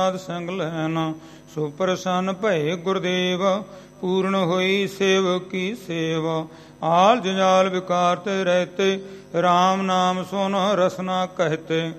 ਸੰਗ ਲੈਣਾ। ਸੋ ਪ੍ਰਸੰਨ ਭਏ ਗੁਰਦੇਵ, ਪੂਰਨ ਹੋਈ ਸੇਵ ਕੀ ਸੇਵਾ। ਆਲ ਜੰਜਾਲ ਵਿਕਾਰ ਤੇ ਰਹਤੇ, ਰਾਮ ਨਾਮ ਸੁਨ ਰਸਨਾ ਕਹਿਤੇ।